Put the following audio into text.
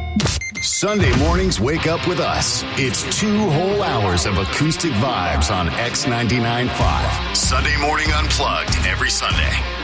Sunday mornings wake up with us. It's 2 whole hours of acoustic vibes on X 99.5. Sunday Morning Unplugged every Sunday.